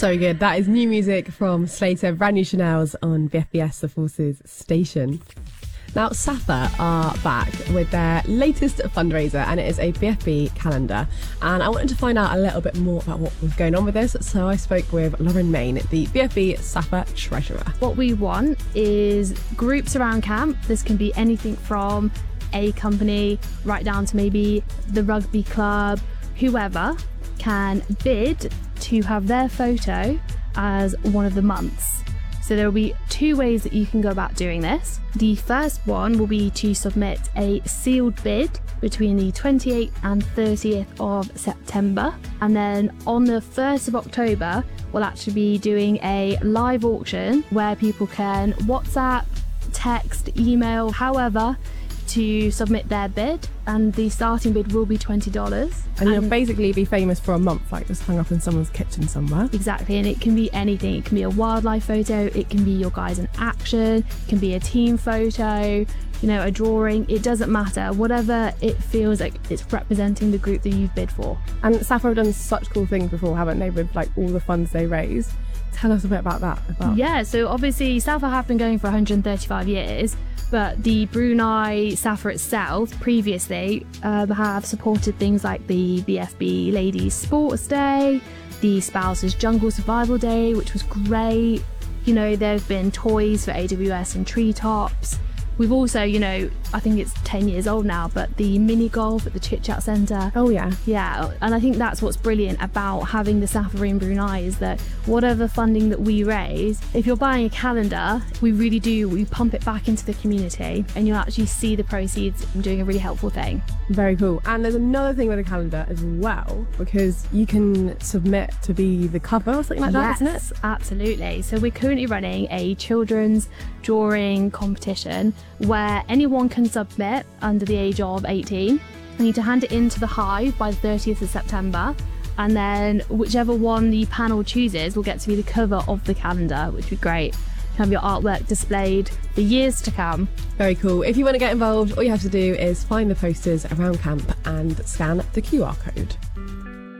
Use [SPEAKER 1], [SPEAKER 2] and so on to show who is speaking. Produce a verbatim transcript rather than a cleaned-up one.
[SPEAKER 1] So good. That is new music from Slater, brand new Chanel's on B F B S, the Forces station. Now, Safa are back with their latest fundraiser, and it is a B F B calendar. And I wanted to find out a little bit more about what was going on with this, so I spoke with Lauren Main, the B F B Safa treasurer.
[SPEAKER 2] What we want is groups around camp. This can be anything from a company right down to maybe the rugby club. Whoever can bid to have their photo as one of the months. So there will be two ways that you can go about doing this. The first one will be to submit a sealed bid between the twenty-eighth and thirtieth of September. And then on the first of October, we'll actually be doing a live auction where people can WhatsApp, text, email, however, to submit their bid, and the starting bid will be twenty dollars.
[SPEAKER 1] And, and you'll basically be famous for a month, like just hung up in someone's kitchen somewhere.
[SPEAKER 2] Exactly, and it can be anything. It can be a wildlife photo, it can be your guys in action, it can be a team photo, you know, a drawing. It doesn't matter, whatever it feels like it's representing the group that you've bid for.
[SPEAKER 1] And Safa have done such cool things before, haven't they, with like all the funds they raise. Tell us a bit about that as well.
[SPEAKER 2] Yeah, so obviously Safa have been going for one hundred thirty-five years, but the Brunei Safa itself previously um, have supported things like the B F B Ladies Sports Day, the Spouses Jungle Survival Day, which was great. You know, there have been toys for A W S and Treetops. We've also, you know, I think it's ten years old now, but the mini golf at the Chit Chat Centre.
[SPEAKER 1] Oh yeah.
[SPEAKER 2] Yeah, and I think that's what's brilliant about having the Safa in Brunei is that whatever funding that we raise, if you're buying a calendar, we really do, we pump it back into the community and you'll actually see the proceeds doing a really helpful thing.
[SPEAKER 1] Very cool. And there's another thing with the calendar as well, because you can submit to be the cover or something like that,
[SPEAKER 2] Yes,
[SPEAKER 1] isn't it?
[SPEAKER 2] Absolutely. So we're currently running a children's drawing competition where anyone can submit under the age of eighteen. You need to hand it in to the Hive by the thirtieth of September, and then whichever one the panel chooses will get to be the cover of the calendar, which would be great. You have your artwork displayed for years to come.
[SPEAKER 1] Very cool. If you want to get involved, all you have to do is find the posters around camp and scan the Q R code.